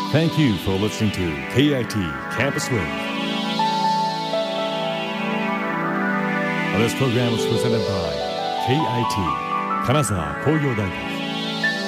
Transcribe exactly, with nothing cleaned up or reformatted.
Thank you for listening to ケーアイティー Campus Wave. This program was presented by ケーアイティー 金沢工業大学